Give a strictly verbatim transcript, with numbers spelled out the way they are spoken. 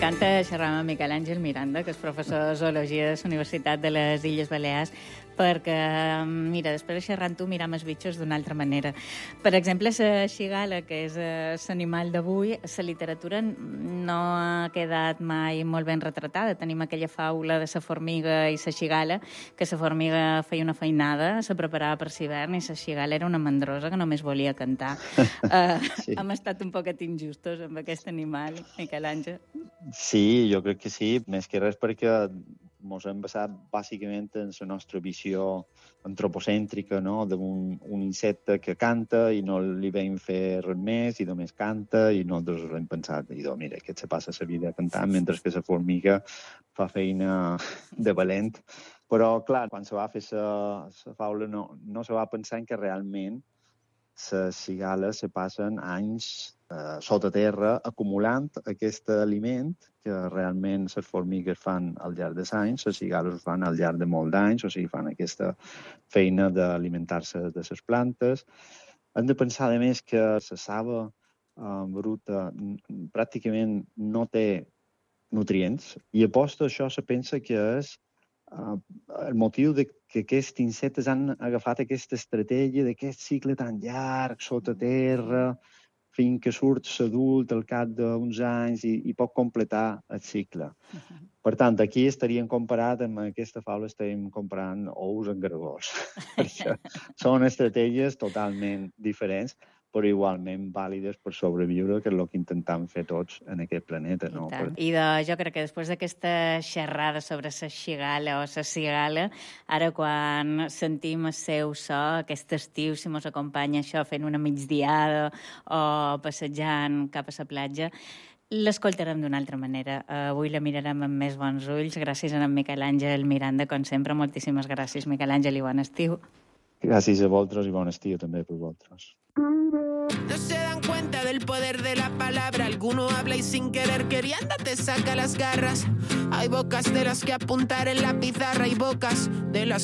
M'encanta xerrar amb Miquel Àngel Miranda, que és professor de zoologia de la Universitat de les Illes Balears, perquè, mira, després de xerrar amb tu miram els bitxos d'una altra manera. Per exemple, la xigala, que és l'animal d'avui, la literatura no ha quedat mai molt ben retratada. Tenim aquella faula de la formiga i la xigala, que la formiga feia una feinada, se preparava per l'hivern i la xigala era una mandrosa que només volia cantar. uh, sí. Hem estat un poquet injustos amb aquest animal, Miquel Àngel. Sí, jo crec que sí, més que res perquè ens hem basat bàsicament en la nostra visió antropocèntrica, no? d'un un insecte que canta i no li veiem fer res més i només canta i nosaltres hem pensat, idò, mira, que se passa la vida cantant mentre que la formiga fa feina de valent. Però, clar, quan se va fer la faula no, no se va pensar que realment les cigales se passen anys eh, sota terra acumulant aquest aliment que realment les formigues fan al llarg de anys, les cigales ho fan al llarg de molts d'anys, o sigui, fan aquesta feina d'alimentar-se de les plantes. Hem de pensar, a més, que la saba eh, bruta pràcticament no té nutrients i aposta això se pensa que és Uh, el motiu de que aquests insectes han agafat aquesta estratègia d'aquest cicle tan llarg, sota terra, fins que surt l'adult al cap d'uns anys i, i pot completar el cicle. Uh-huh. Per tant, aquí estaríem comparat amb aquesta faula, estaríem comparant ous amb gargols. Perquè són estratègies totalment diferents, però igualment vàlides per sobreviure, que és el que intentem fer tots en aquest planeta. No? I, I de, jo crec que després d'aquesta xerrada sobre la xigala o la cigala, ara quan sentim el seu so, aquest estiu, si mos acompanya això fent una migdiada o passejant cap a la platja, l'escoltarem d'una altra manera. Avui la mirarem amb més bons ulls, gràcies a en Miquel Àngel Miranda, com sempre. Moltíssimes gràcies, Miquel Àngel, i bon estiu. Gràcies a vosaltres i bon estiu també per vosaltres. No se dan cuenta del poder de la palabra. Alguno habla y sin querer queriendo te saca las garras. Hay bocas de las que apuntar en la pizarra y bocas de las